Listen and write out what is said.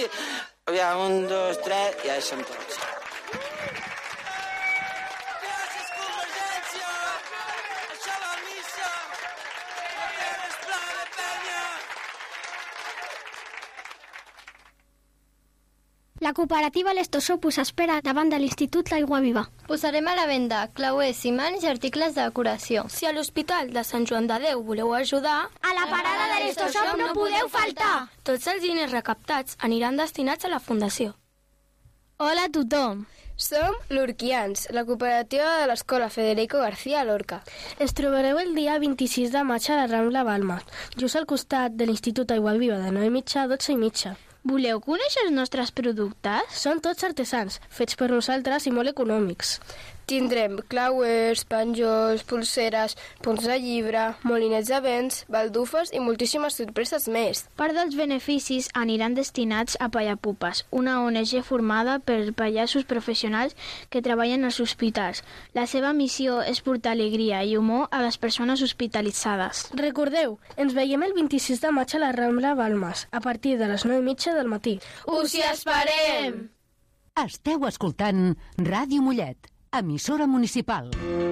sí. Aviam, 1, 2, 3, ja hi som tots. Gràcies, Convergència! Això va a missa! No tens pla de penya! La cooperativa l'Estosop us espera davant de l'Institut l'Aigua Viva. Posarem a la venda clauers, imants i articles de decoració. Si a l'Hospital de Sant Joan de Déu voleu ajudar, a la parada de l'Estosop no podeu faltar. Tots els diners recaptats aniran destinats a la Fundació. Hola a tothom. Som l'Urquians, la cooperativa de l'Escola Federico García Lorca. Ens trobareu el dia 26 de maig a la Rambla Balmes, just al costat de l'Institut Aigua Viva de 9:30 a 12:30. Voleu conèixer els nostres productes? Són tots artesans, fets per nosaltres i molt econòmics. Tindrem clauers, penjors, pulseres, punts de llibre, molinets de vents, baldufes i moltíssimes sorpreses més. Part dels beneficis aniran destinats a Pallapupes, una ONG formada per pallassos professionals que treballen als hospitals. La seva missió és portar alegria i humor a les persones hospitalitzades. Recordeu, ens veiem el 26 de maig a la Rambla Balmes, a partir de les 9:30 del matí. Us hi esperem! Esteu escoltant Ràdio Mollet, emissora municipal.